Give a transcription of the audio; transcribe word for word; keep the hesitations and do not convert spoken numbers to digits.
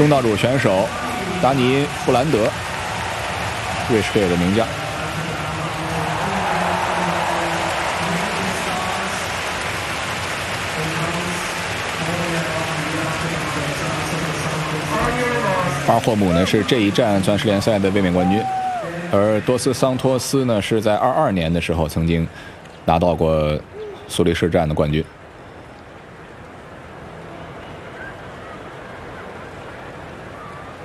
东道主选手达尼布兰德，瑞士队的名将。阿尔霍姆呢是这一站钻石联赛的卫冕冠军，而多斯桑托斯呢是在二二年的时候曾经拿到过苏黎世站的冠军。